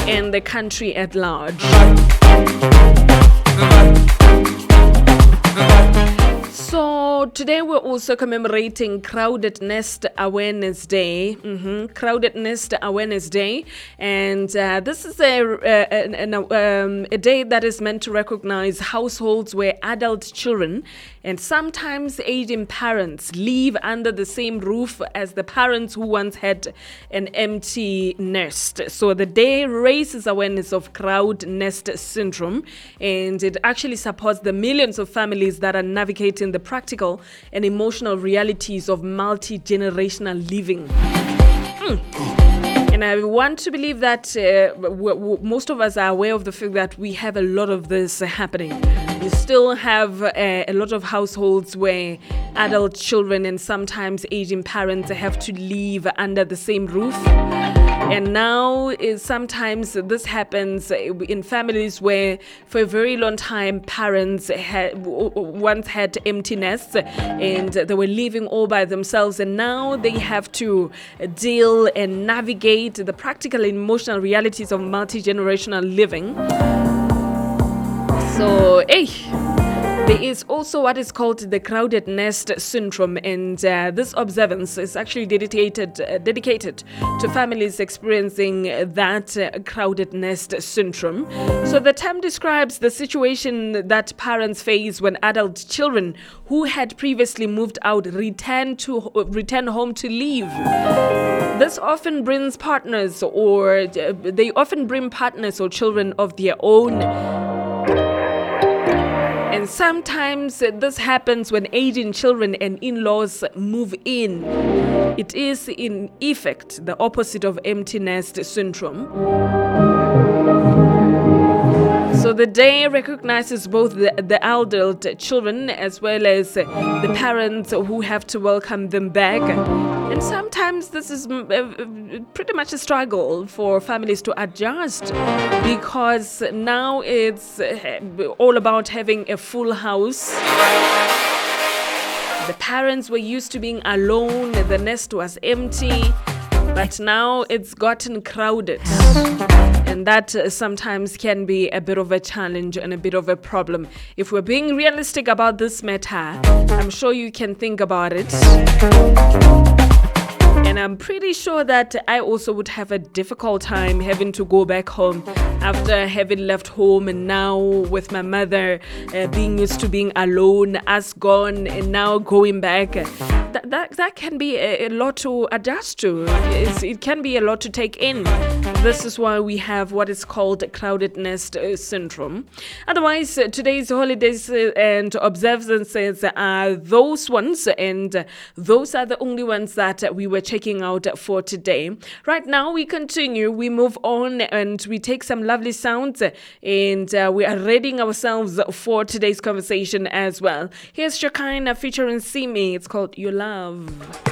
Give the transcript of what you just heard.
and the country at large. So today we're also commemorating Crowded Nest Awareness Day. Crowded Nest Awareness Day, and this is a day that is meant to recognize households where adult children and sometimes aging parents live under the same roof as the parents who once had an empty nest. So the day raises awareness of crowd nest syndrome, and it actually supports the millions of families that are navigating the practical and emotional realities of multi-generational living. And I want to believe that most of us are aware of the fact that we have a lot of this happening. We still have a lot of households where adult children and sometimes aging parents have to live under the same roof. And now sometimes this happens in families where for a very long time parents once had empty nests and they were living all by themselves, and now they have to deal and navigate the practical and emotional realities of multi-generational living. So, there is also what is called the crowded nest syndrome, and this observance is actually dedicated to families experiencing that crowded nest syndrome. So the term describes the situation that parents face when adult children who had previously moved out return home to live. This often brings partners, or they often bring partners or children of their own. And sometimes this happens when aging children and in-laws move in. It is in effect the opposite of empty nest syndrome. So the day recognizes both the adult children as well as the parents who have to welcome them back. And sometimes this is pretty much a struggle for families to adjust, because now it's all about having a full house. The parents were used to being alone, the nest was empty, but now it's gotten crowded. And that sometimes can be a bit of a challenge and a bit of a problem. If we're being realistic about this matter, I'm sure you can think about it. And I'm pretty sure that I also would have a difficult time having to go back home after having left home, and now with my mother being used to being alone, us gone, and now going back. That can be a lot to adjust to. It can be a lot to take in. This is why we have what is called crowded nest syndrome. Otherwise, today's holidays and observances are those ones, and those are the only ones that we were checking out for today. Right now, we continue, we move on, and we take some lovely sounds, and we are readying ourselves for today's conversation as well. Here's Shekinah featuring Simi. It's called Your Love.